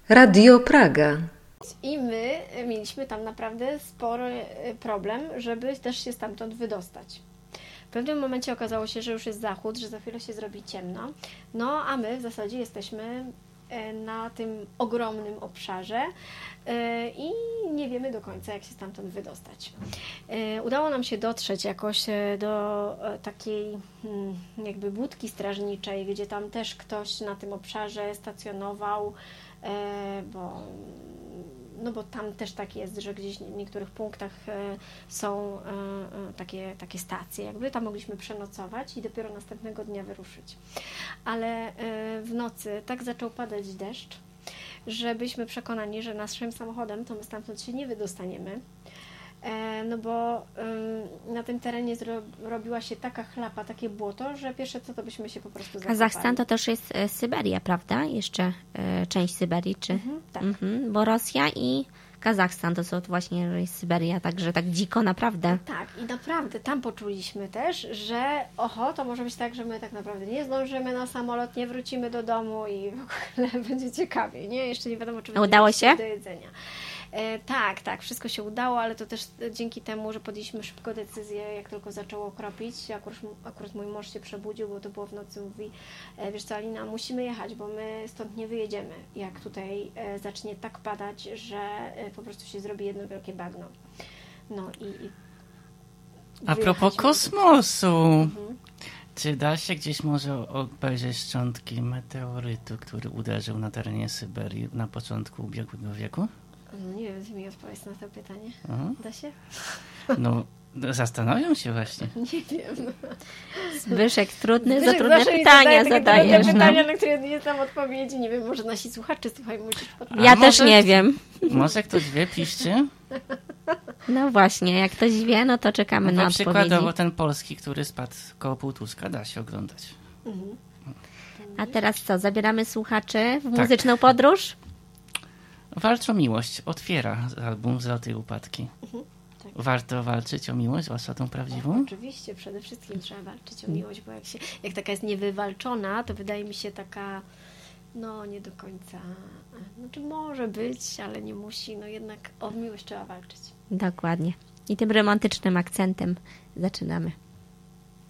Radio Praga. I my mieliśmy tam naprawdę spory problem, żeby też się stamtąd wydostać. W pewnym momencie okazało się, że już jest zachód, że za chwilę się zrobi ciemno, no a my w zasadzie jesteśmy na tym ogromnym obszarze i nie wiemy do końca, jak się stamtąd wydostać. Udało nam się dotrzeć jakoś do takiej jakby budki strażniczej, gdzie tam też ktoś na tym obszarze stacjonował, bo tam też tak jest, że gdzieś w niektórych punktach są takie stacje, jakby tam mogliśmy przenocować i dopiero następnego dnia wyruszyć. Ale w nocy tak zaczął padać deszcz, że byliśmy przekonani, że naszym samochodem to my stamtąd się nie wydostaniemy, no bo na tym terenie robiła się taka chlapa, takie błoto, że pierwsze co to byśmy się po prostu zakopali. Kazachstan to też jest Syberia, prawda? Jeszcze część Syberii, czy? Tak. Bo Rosja i Kazachstan to są właśnie jest Syberia, także tak dziko naprawdę. Tak, i naprawdę tam poczuliśmy też, że to może być tak, że my tak naprawdę nie zdążymy na samolot, nie wrócimy do domu i w ogóle będzie ciekawie, nie? Jeszcze nie wiadomo, czy będzie udało się? Do jedzenia. Tak, wszystko się udało, ale to też dzięki temu, że podjęliśmy szybko decyzję, jak tylko zaczęło kropić. Akurat mój mąż się przebudził, bo to było w nocy, mówi, wiesz co, Alina, musimy jechać, bo my stąd nie wyjedziemy, jak tutaj zacznie tak padać, że po prostu się zrobi jedno wielkie bagno. No i a propos kosmosu, czy da się gdzieś może obejrzeć szczątki meteorytu, który uderzył na terenie Syberii na początku ubiegłego wieku? No nie wiem, czy mi odpowiedź na to pytanie. Da się? No, zastanawiam się właśnie. Nie wiem. Zbyszek, za trudne pytania zadajesz. Pytania, na które nie znam odpowiedzi. Nie wiem, może nasi słuchacze, musisz odpowiedzieć. Ja też nie wiem. Może ktoś wie, piszcie. No właśnie, jak ktoś wie, no to czekamy na odpowiedzi. Przykładowo ten polski, który spadł koło Półtuska, da się oglądać. A teraz co, zabieramy słuchaczy w muzyczną podróż? Walcz o miłość otwiera album Złote Upadki. Tak. Warto walczyć o miłość, zwłaszcza tą prawdziwą? Oczywiście, przede wszystkim trzeba walczyć o miłość, bo jak taka jest niewywalczona, to wydaje mi się taka, nie do końca, znaczy może być, ale nie musi, jednak o miłość trzeba walczyć. Dokładnie. I tym romantycznym akcentem zaczynamy.